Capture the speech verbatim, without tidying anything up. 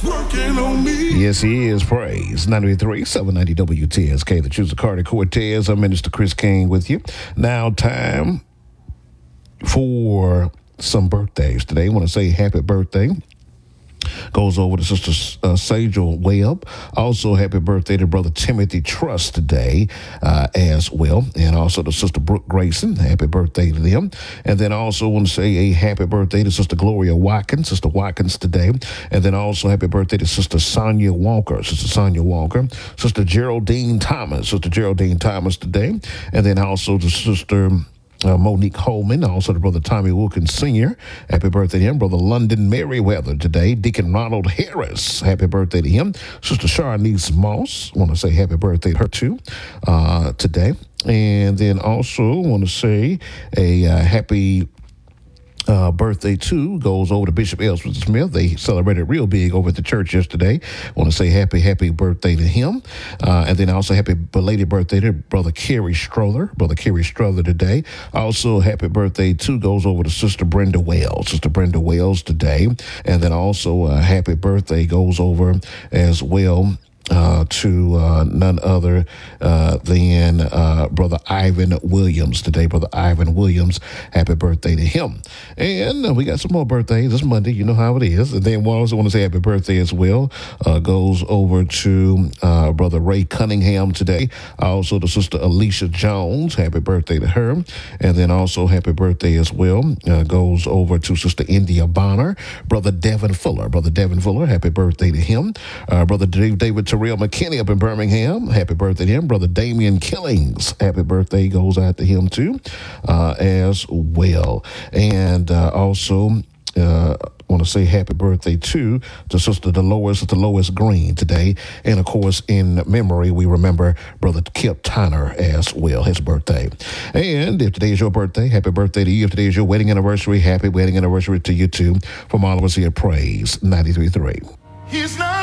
Working on me. Yes, he is. Praise ninety-three point three, seven ninety W T S K. The Chooser Carter Cortez. I'm Minister Chris King with you. Now, time for some birthdays today. I want to say happy birthday goes over to Sister uh, Sajal Webb. Also, happy birthday to Brother Timothy Trust today uh, as well. And also to Sister Brooke Grayson. Happy birthday to them. And then also want to say a happy birthday to Sister Gloria Watkins, Sister Watkins today. And then also happy birthday to Sister Sonia Walker, Sister Sonia Walker. Sister Geraldine Thomas, Sister Geraldine Thomas today. And then also to Sister Uh, Monique Holman, also to Brother Tommy Wilkins Senior Happy birthday to him. Brother London Merriweather today. Deacon Ronald Harris. Happy birthday to him. Sister Charnice Moss. Want to say happy birthday to her too uh, today. And then also want to say a uh, happy Uh, birthday too goes over to Bishop Ellsworth Smith. They celebrated real big over at the church yesterday. Want to say happy, happy birthday to him. Uh, and then also happy belated birthday to Brother Kerry Strother, Brother Kerry Strother today. Also happy birthday too goes over to Sister Brenda Wells, Sister Brenda Wells today. And then also uh, happy birthday goes over as well Uh, to uh, none other uh, than uh, Brother Ivan Williams today. Brother Ivan Williams, happy birthday to him. And uh, we got some more birthdays. It's Monday, you know how it is. And then we also want to say happy birthday as well. Uh, goes over to uh, Brother Ray Cunningham today. Also to Sister Alicia Jones, happy birthday to her. And then also happy birthday as well uh, goes over to Sister India Bonner. Brother Devin Fuller, Brother Devin Fuller, happy birthday to him. Uh, Brother David Terrell McKinney up in Birmingham, happy birthday to him. Brother Damian Killings, happy birthday goes out to him too uh, as well. And uh, also uh, want to say happy birthday too to Sister Dolores, Sister Lois Green today. And of course, in memory, we remember Brother Kip Tyner as well, his birthday. And if today is your birthday, happy birthday to you. If today is your wedding anniversary, happy wedding anniversary to you too. From all of us here at Praise ninety-three point three. He's not